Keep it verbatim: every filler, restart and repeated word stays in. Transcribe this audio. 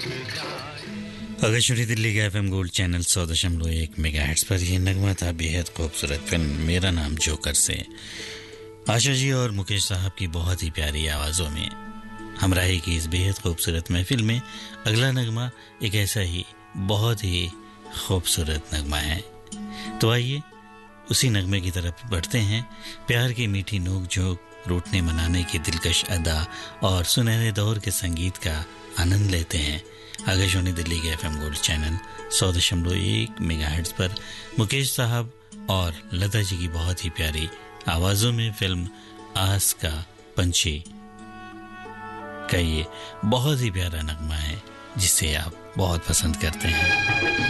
आकाशवाणी दिल्ली का FM gold channel सौ दशमलव एक मेगाहर्ट्ज पर यह नगमा था बेहद खूबसूरत फिल्म मेरा नाम जोकर से आशा जी और मुकेश साहब की बहुत ही प्यारी आवाज़ों में हमराही की इस बेहद खूबसूरत महफिल में अगला नगमा एक ऐसा ही बहुत ही खूबसूरत नगमा है। तो आइए उसी नगमे की तरफ बढ़ते हैं। प्यार की मीठी नोक झोंक, रूठने मनाने की दिलकश अदा और सुनहरे दौर के संगीत का आनंद लेते हैं। आकाशवाणी दिल्ली के एफएम गोल्ड चैनल सौ दशमलव एक मेगाहर्ट्ज पर मुकेश साहब और लता जी की बहुत ही प्यारी आवाज़ों में फिल्म आस का पंछी का ये बहुत ही प्यारा नगमा है जिसे आप बहुत पसंद करते हैं।